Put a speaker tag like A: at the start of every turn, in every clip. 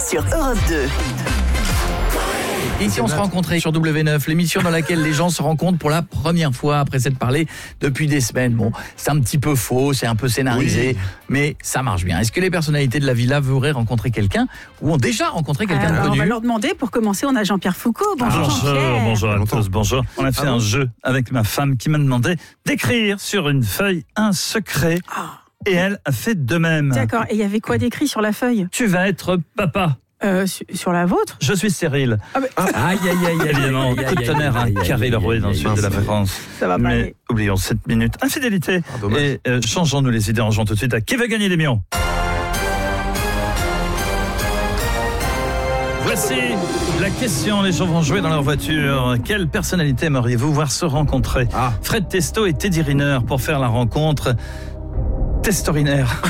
A: sur Europe 2.
B: Ici, on se rencontrait sur W9, l'émission dans laquelle les gens se rencontrent pour la première fois après s'être parlé depuis des semaines. Bon, c'est un petit peu faux, c'est un peu scénarisé, mais ça marche bien. Est-ce que les personnalités de la villa voudraient rencontrer quelqu'un ou ont déjà rencontré quelqu'un de connu?
C: On va leur demander. Pour commencer, on a Jean-Pierre Foucault. Bonjour Jean-Pierre.
D: Bonjour à tous, bonjour. On a fait un jeu avec ma femme qui m'a demandé d'écrire sur une feuille un secret. Et elle a fait de même.
C: D'accord, et il y avait quoi d'écrit sur la feuille?
D: Tu vas être papa.
C: Sur la vôtre?
D: Je suis stérile.
B: Aïe,
D: Évidemment, coup de tonnerre à Carré-le-Rouet dans le sud de la France.
C: Ça va pas
D: Mais
C: aller.
D: oublions 7 minutes. Infidélité. Et changeons-nous les idées en jouant tout de suite à Qui veut gagner des millions? Voici la question. Les gens vont jouer dans leur voiture. Quelle personnalité aimeriez-vous voir se rencontrer? Fred Testo et Teddy Riner pour faire la rencontre testorinaire.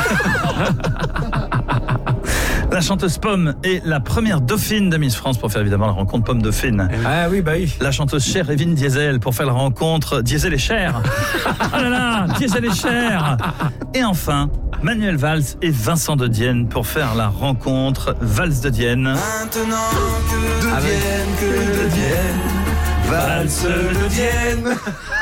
D: La chanteuse Pomme est la première dauphine de Miss France pour faire évidemment la rencontre Pomme Dauphine.
E: Ah oui, bah oui.
D: La chanteuse Cher et Vin Diesel pour faire la rencontre Diesel et Cher. Oh là là, Diesel et Cher. Et enfin, Manuel Valls et Vincent de Dienne pour faire la rencontre Valls de Dienne.
F: Maintenant que de Dienne, valse de Dienne.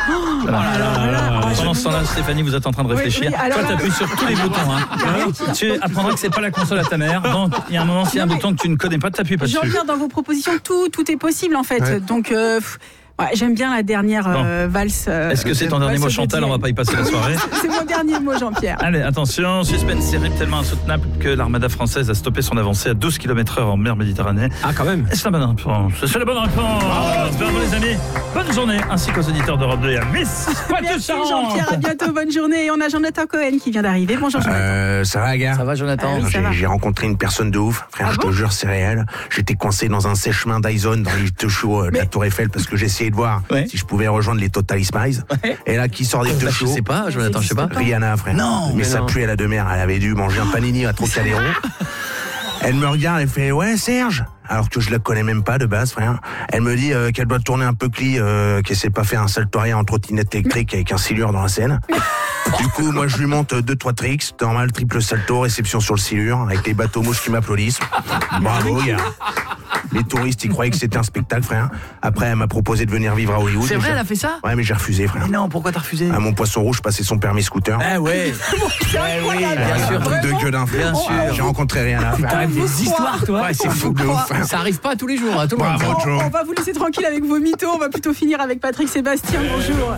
D: Pendant ce temps-là, Stéphanie, vous êtes en train de réfléchir. Toi, t'appuies sur tous les boutons. Tu apprendras que c'est pas la console à ta mère. Donc, il y a un moment, s'il y a un bouton que tu ne connais pas, t'appuies pas dessus.
C: Jean-Pierre, dans vos propositions, tout est possible en fait.
E: Ouais.
C: Donc, j'aime bien la dernière valse.
D: Est-ce que c'est ton dernier mot, Chantal? On va pas y passer la soirée.
C: C'est mon dernier mot, Jean-Pierre.
D: Allez, attention, suspense terrible, tellement insoutenable que l'armada française a stoppé son avancée à 12 km/h en mer Méditerranée.
E: Ah, quand même.
D: Est-ce la bonne réponse? C'est la bonne réponse. Bravo les amis. Bonne journée, ainsi qu'aux auditeurs d'Europe 2 et à Miss
C: Merci Jean-Pierre, à bientôt, bonne journée. Et on a Jonathan Cohen qui vient d'arriver. Bonjour Jonathan.
E: Ça va, gars?
B: Ça va, Jonathan?
C: Oui, ça va.
E: J'ai rencontré une personne de ouf, frère, je te jure, c'est réel. J'étais coincé dans un sèche-main d'Aizon dans les deux chauds de la Tour Eiffel parce que j'essayais de voir si je pouvais rejoindre les Total Spies. Et là, qui sort des deux
B: Je
E: chauds?
B: sais pas, Jonathan, je sais pas.
E: Rihanna, frère.
B: Non,
E: mais ça pue à la demeure. Elle avait dû manger un panini à Trocadéro. Elle me regarde, elle fait ouais Serge, alors que je la connais même pas de base, frère. Elle me dit qu'elle doit tourner un peu qu'elle sait pas faire un salto arrière en trottinette électrique avec un silure dans la Seine. Du coup, moi je lui monte 2-3 tricks, normal, triple salto, réception sur le silure, avec les bateaux mouches qui m'applaudissent. Bravo, gars. Les touristes, ils croyaient que c'était un spectacle, frère. Après, elle m'a proposé de venir vivre à Hollywood.
B: C'est vrai, elle a fait ça?
E: Ouais, mais j'ai refusé, frère.
B: Mais non, pourquoi t'as refusé?
E: À mon poisson rouge, passait son permis scooter.
B: Ah ouais.
C: Oui,
B: bien sûr.
E: Un truc de gueule,
B: Bien sûr.
E: J'ai rencontré Rihanna.
B: T'arrives des histoires, toi?
E: Ouais, c'est fou de ouf, frère.
B: Ça arrive pas tous les jours, à tout le monde.
E: Bravo, Joe.
C: On va vous laisser tranquille avec vos mythos. On va plutôt finir avec Patrick Sébastien. Bonjour.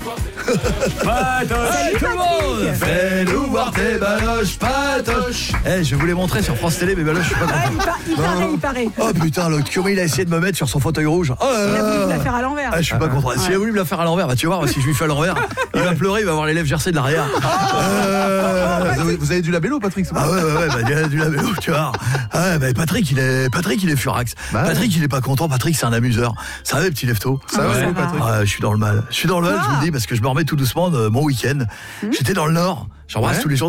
B: Salut tout le monde. Fais-nous voir tes baloches, patoches. Je vais vous les montrer sur France Télé, mes baloches, je suis pas content.
C: Il paraît.
B: Oh putain, l'autre Curie, il a essayé de me mettre sur son fauteuil rouge. Oh là
C: Il a
B: là.
C: voulu la faire à l'envers.
B: Je suis pas content. S'il a voulu me la faire à l'envers, bah tu vas voir, si je lui fais à l'envers, il va pleurer, il va avoir les lèvres gercées de l'arrière.
G: Vous avez du labello, Patrick?
B: Ah ouais, il a du labello, tu vois. Ah, bah, Patrick, il est furax. Patrick, il est pas content. Patrick, c'est un amuseur. Ça va, petit lève-tôt.
G: Ça va, Patrick?
B: Je suis dans le mal. Je vous le dis, parce que je me remets tout doucement de mon week-end. J'étais dans le Nord. J'embrasse tous les jours